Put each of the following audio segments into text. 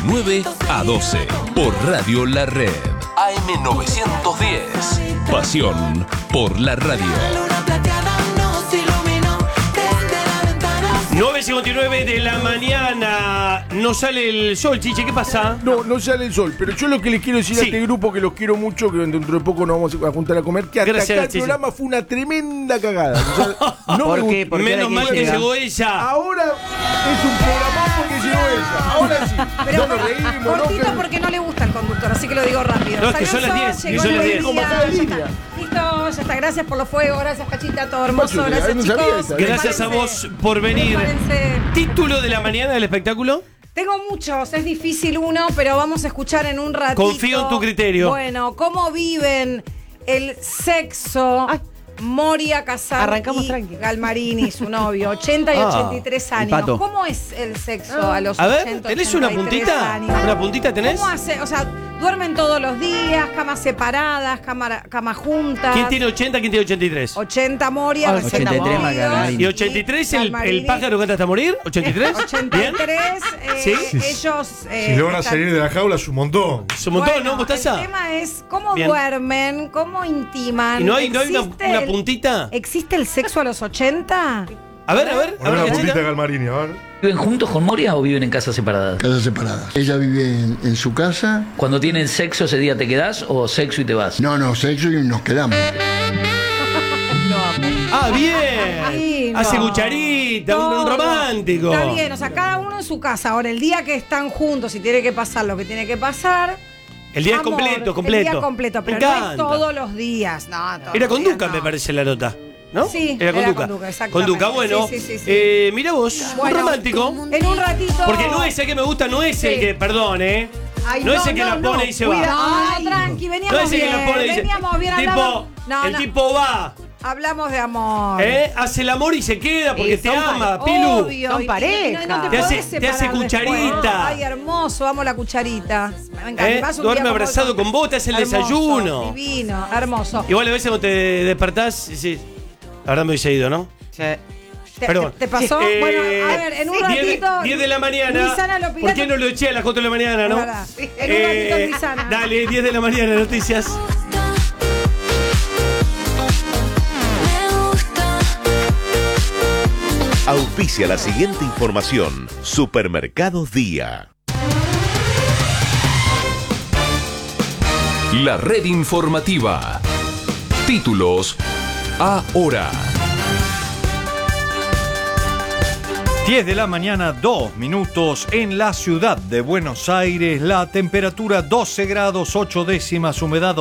9 a 12 por Radio La Red. AM 910. Pasión por la radio. 9:59 de la mañana. No sale el sol, Chiche, ¿qué pasa? No sale el sol, pero yo lo que les quiero decir a este grupo, que los quiero mucho, que dentro de poco nos vamos a juntar a comer, que hasta Gracias, acá el Chiche. programa fue una tremenda cagada. O sea, no ¿Por me qué? gustó. Porque Menos mal que llegó ella. Ahora es un programón porque llegó ella. Ahora sí. Pero no nos reímos, cortito no, porque no le gusta el conductor, así que lo digo rápido. No, es que Salió son las Sol, 10, llegó que son las el 10. día, Como cada ya línea. está. Listo, ya está. Gracias por los fuegos, gracias Cachita, todo hermoso, Pacho, gracias no sabía chicos. esa. Gracias a vos por venir. Prepárense. ¿Título de la mañana del espectáculo? Tengo muchos, es difícil uno, pero vamos a escuchar en un ratito. Confío en tu criterio. Bueno, cómo viven el sexo Moria Casar Arrancamos y tranqui. Galmarini, su novio, 80 y 83 años. Pato. ¿Cómo es el sexo a los A 80, ver, ¿tenés una 83 puntita? años? ¿Una puntita tenés? ¿Cómo hace? O sea, duermen todos los días, camas separadas, cama juntas. ¿Quién tiene 80, quién tiene 83? 80 Moria, Ah, 80 83 Moria. Galmarini. ¿Y 83 el Galmarini. pájaro canta hasta morir? ¿83? 83, ¿Sí? ellos... Si logran están- salir de la jaula es un montón. Es un montón, Bueno, ¿no, Mostaza? El tema es cómo Bien. duermen, cómo intiman. ¿Y no hay una ¿Existe una el- puntita? ¿Existe el sexo a los 80? A ver, Cachita. Galmarini, a ver. ¿Viven juntos con Moria o viven en casas separadas? Casas separadas. Ella vive en su casa. Cuando tienen sexo ese día te quedás o sexo y te vas. No, sexo y nos quedamos. Ah, bien. Ay, no. Hace cucharita, un Todo. romántico. Está bien, o sea, cada uno en su casa. Ahora, el día que están juntos y tiene que pasar lo que tiene que pasar. El día es amor, completo. El día completo, pero Me no es encanta. todos los días. No, todos Era los con días Duca, no. me parece la nota. ¿No? Sí, era con era Duca. con Duca, exactamente. Con Duca, bueno. Sí. Mira vos, Bueno, un romántico. En un ratito. Porque no es el que me gusta, no es el Sí. que, perdón, Ay, no es el que la pone y se va. No, tranqui, No veníamos es el que bien. la pone y dice. Veníamos bien, Tipo, hablamos. el tipo va, Hablamos de amor. hace el amor y se queda porque te son ama, Pilu. Obvio. Son y pareja. no Te hace- podés te hace separar cucharita. después. Ay, hermoso, amo la cucharita. Me encanta. Más un Duerme día como abrazado hoy. con vos, te hace el Hermoso, desayuno. Divino, hermoso. Igual a veces cuando te despertás, sí, la verdad me hubiese ido, ¿no? Sí. Perdón. ¿Te pasó? Bueno, a ver, en un ratito. 10 de la mañana. Luisana Lopilato. ¿Por qué no lo eché a las 4 de la mañana, no? Verdad. En un ratito, Luisana. Dale, 10 de la mañana, noticias. Auspicia la siguiente información. Supermercados Día. La red informativa. Títulos ahora. 10 de la mañana, 2 minutos en la ciudad de Buenos Aires. La temperatura 12 grados 8 décimas, humedad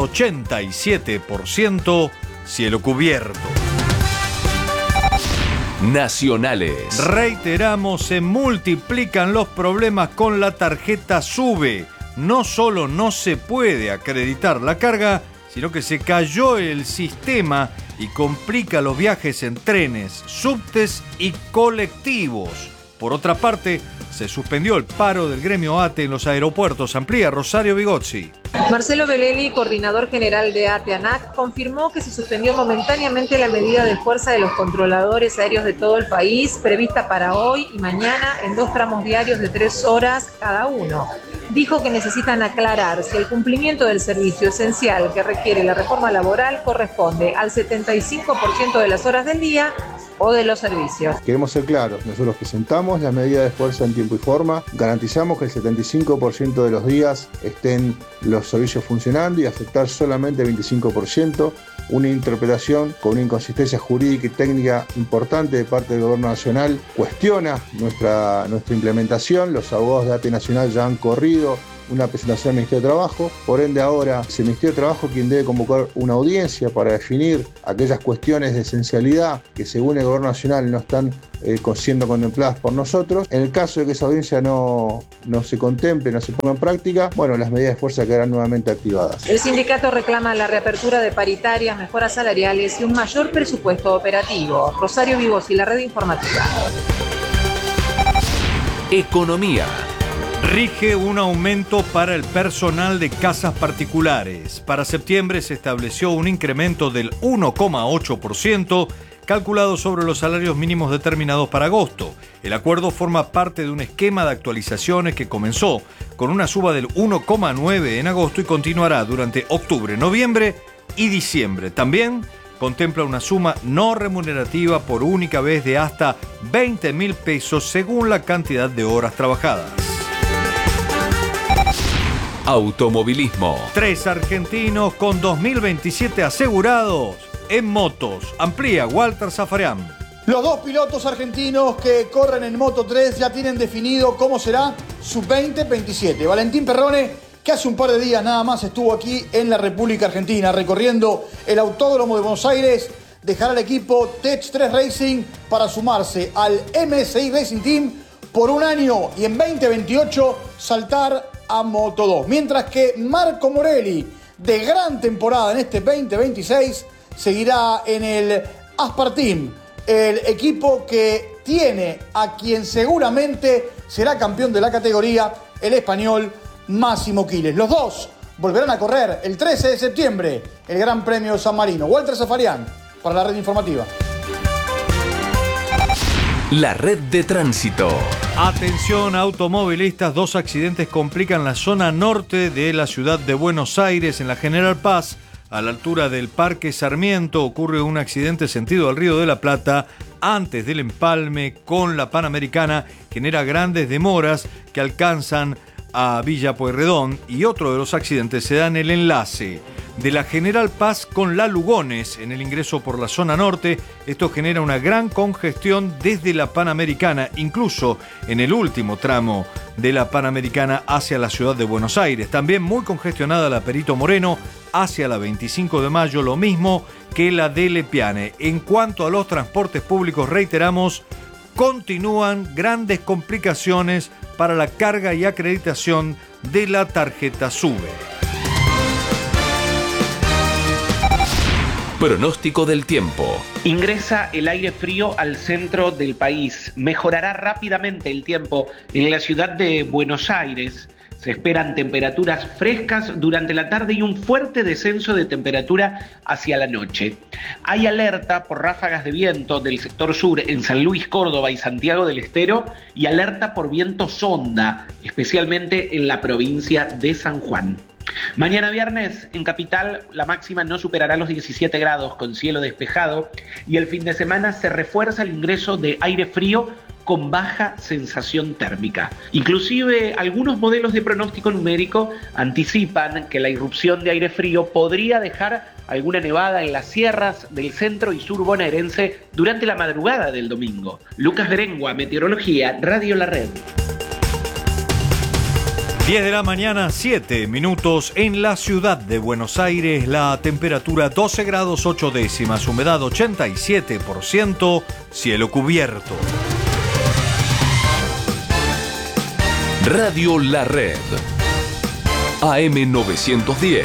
87%, cielo cubierto. Nacionales. Reiteramos, se multiplican los problemas con la tarjeta SUBE. No solo no se puede acreditar la carga, sino que se cayó el sistema y complica los viajes en trenes, subtes y colectivos. Por otra parte, se suspendió el paro del gremio ATE en los aeropuertos. Amplía Rosario Bigozzi. Marcelo Belelli, coordinador general de ATE-ANAC, confirmó que se suspendió momentáneamente la medida de fuerza de los controladores aéreos de todo el país, prevista para hoy y mañana en 2 tramos diarios de 3 horas cada uno. Dijo que necesitan aclarar si el cumplimiento del servicio esencial que requiere la reforma laboral corresponde al 75% de las horas del día o de los servicios. Queremos ser claros, nosotros presentamos la medida de fuerza en tiempo y forma, garantizamos que el 75% de los días estén los servicios funcionando y afectar solamente el 25%, una interpretación con una inconsistencia jurídica y técnica importante de parte del Gobierno Nacional, cuestiona nuestra implementación, los abogados de ATE Nacional ya han corrido una presentación al Ministerio de Trabajo, por ende ahora es el Ministerio de Trabajo quien debe convocar una audiencia para definir aquellas cuestiones de esencialidad que según el Gobierno Nacional no están siendo contempladas por nosotros. En el caso de que esa audiencia no se contemple, no se ponga en práctica, bueno, las medidas de fuerza quedarán nuevamente activadas. El sindicato reclama la reapertura de paritarias, mejoras salariales y un mayor presupuesto operativo. Rosario Vivos y la red informativa. Economía. Rige un aumento para el personal de casas particulares. Para septiembre se estableció un incremento del 1,8%, calculado sobre los salarios mínimos determinados para agosto. El acuerdo forma parte de un esquema de actualizaciones que comenzó con una suba del 1,9 en agosto y continuará durante octubre, noviembre y diciembre. También contempla una suma no remunerativa por única vez de hasta 20.000 pesos según la cantidad de horas trabajadas. Automovilismo. 3 argentinos con 2027 asegurados en motos. Amplía Walter Zafarian. Los 2 pilotos argentinos que corren en Moto 3 ya tienen definido cómo será su 2027. Valentín Perrone, que hace un par de días nada más estuvo aquí en la República Argentina recorriendo el Autódromo de Buenos Aires, dejará el equipo Tech 3 Racing para sumarse al MSI Racing Team por un año y en 2028 saltar a Moto 2. Mientras que Marco Morelli, de gran temporada en este 2026, seguirá en el Aspar Team, el equipo que tiene a quien seguramente será campeón de la categoría, el español Máximo Quiles. Los dos volverán a correr el 13 de septiembre el Gran Premio San Marino. Walter Zafarian para la Red Informativa. La Red de Tránsito. Atención automovilistas, 2 accidentes complican la zona norte de la ciudad de Buenos Aires. En la General Paz, a la altura del Parque Sarmiento, ocurre un accidente sentido al Río de la Plata antes del empalme con la Panamericana. Genera grandes demoras que alcanzan a Villa Pueyrredón, y otro de los accidentes se da en el enlace de la General Paz con la Lugones en el ingreso por la zona norte. Esto genera una gran congestión desde la Panamericana, incluso en el último tramo de la Panamericana hacia la ciudad de Buenos Aires. También muy congestionada la Perito Moreno hacia la 25 de mayo, lo mismo que la de Lepiane. En cuanto a los transportes públicos, reiteramos, continúan grandes complicaciones para la carga y acreditación de la tarjeta SUBE. Pronóstico del tiempo. Ingresa el aire frío al centro del país. Mejorará rápidamente el tiempo en la ciudad de Buenos Aires. Se esperan temperaturas frescas durante la tarde y un fuerte descenso de temperatura hacia la noche. Hay alerta por ráfagas de viento del sector sur en San Luis, Córdoba y Santiago del Estero, y alerta por viento sonda, especialmente en la provincia de San Juan. Mañana viernes en Capital la máxima no superará los 17 grados con cielo despejado, y el fin de semana se refuerza el ingreso de aire frío con baja sensación térmica. Inclusive algunos modelos de pronóstico numérico anticipan que la irrupción de aire frío podría dejar alguna nevada en las sierras del centro y sur bonaerense durante la madrugada del domingo. Lucas Berengua, Meteorología, Radio La Red. 10 de la mañana, 7 minutos en la ciudad de Buenos Aires. La temperatura 12 grados 8 décimas, humedad 87%, cielo cubierto. Radio La Red. AM 910.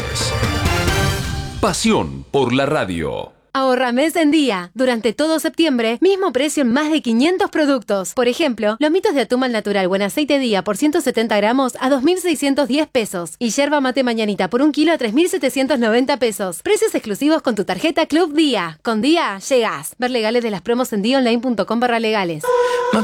Pasión por la radio. Ahorra mes en día. Durante todo septiembre, mismo precio en más de 500 productos. Por ejemplo, lomitos de atún al natural buen aceite día por 170 gramos a 2.610 pesos. Y yerba mate mañanita por 1 kilo a 3.790 pesos. Precios exclusivos con tu tarjeta Club Día. Con Día, llegás. Ver legales de las promos en dionline.com/legales.